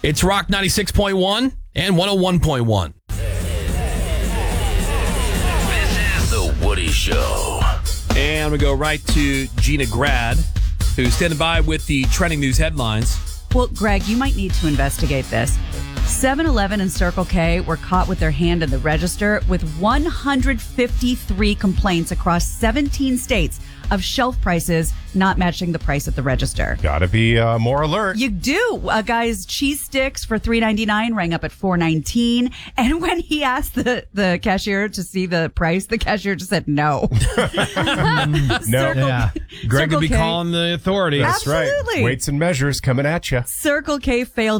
It's Rock 96.1 and 101.1. This is The Woody Show. And we go right to Gina Grad, who's standing by with the trending news headlines. Well, Greg, you might need to investigate this. 7-Eleven and Circle K were caught with their hand in the register with 153 complaints across 17 states of shelf prices not matching the price at the register. Gotta be more alert. You do. A guy's cheese sticks for $3.99 rang up at $4.19. And when he asked the cashier to see the price, the cashier just said no. No. Yeah. Greg could be K. calling the authorities. That's Absolutely. right. Weights and measures coming at you. Circle K failed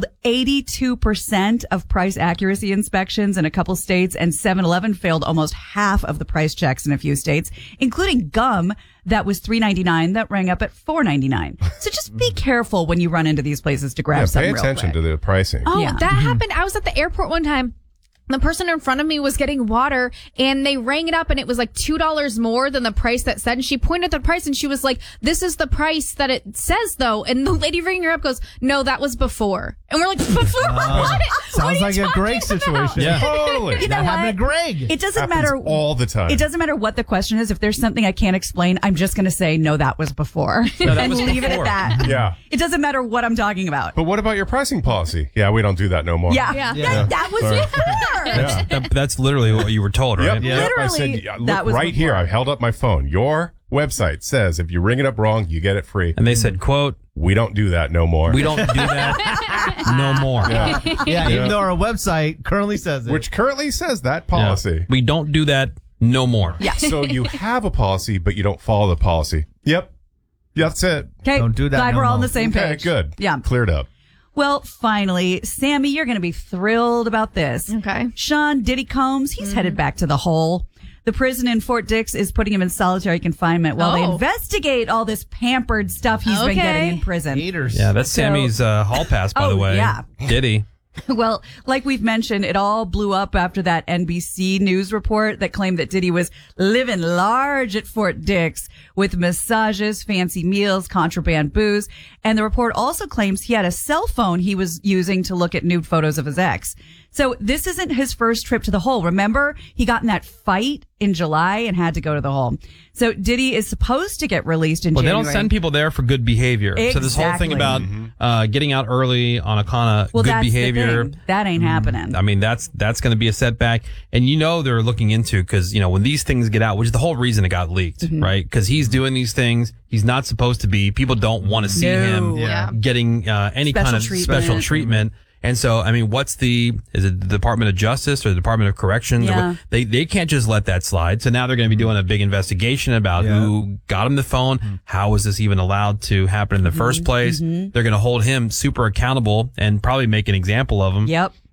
82% of price accuracy inspections in a couple states, and 7-Eleven failed almost half of the price checks in a few states, including gum that was $3.99 that rang up at $4.99. So just be careful when you run into these places to grab Yeah, something pay real attention quick. to the pricing. Oh, Yeah. that happened. I was at the airport one time. The person in front of me was getting water and they rang it up and it was like $2 more than the price that said. And she pointed at the price and she was like, this is the price that it says though. And the lady ringing her up goes, no, that was before. And we're like, before what? Sounds like a Greg situation. Yeah. Totally. You know That happened to what? Greg. It doesn't Happens matter all the time. It doesn't matter what the question is. If there's something I can't explain, I'm just going to say, no, that was before. No, that and was leave it before. at that. Yeah. It doesn't matter what I'm talking about. But what about your pricing policy? Yeah, we don't do that no more. Yeah. Yeah. That was Sorry. before. That's literally what you were told, right? Yep. I said, Literally, look that was right here. before. I held up my phone. Your website says if you ring it up wrong, you get it free. And they said, quote, We don't do that no more. we don't do that no more. Yeah. Yeah, even though our website currently says it. Which currently says that Yeah. policy. We don't do that no more. Yeah. So you have a policy, but you don't follow the policy. Yep. That's it. Okay. Don't do that Glad no we're all on more. the same Okay, page. good. Yeah. Cleared up. Well, finally, Sammy, you're going to be thrilled about this. Okay. Sean Diddy Combs, he's headed back to the hole. The prison in Fort Dix is putting him in solitary confinement while they Oh. investigate all this pampered stuff he's been Okay. getting in prison. Haters. Yeah, that's Sammy's hall pass, by the Oh, way. yeah. Diddy. Well, like we've mentioned, it all blew up after that NBC News report that claimed that Diddy was living large at Fort Dix with massages, fancy meals, contraband booze. And the report also claims he had a cell phone he was using to look at nude photos of his ex. So this isn't his first trip to the hole. Remember, he got in that fight in July and had to go to the hole. So Diddy is supposed to get released in Well, January. they don't send people there for good behavior. So this whole thing Exactly. about getting out early on a kind of Well, good that's behavior. the thing. That ain't happening. I mean, that's going to be a setback. And they're looking into, because, when these things get out, which is the whole reason it got leaked, Mm-hmm. right? Because he's doing these things he's not supposed to be. People don't want to see No. him Yeah. getting any Special kind of treatment. special treatment. And so, I mean, is it the Department of Justice or the Department of Corrections? Yeah. They can't just let that slide. So now they're going to be doing a big investigation about who got him the phone. How was this even allowed to happen in the first place? They're going to hold him super accountable and probably make an example of him. Yep.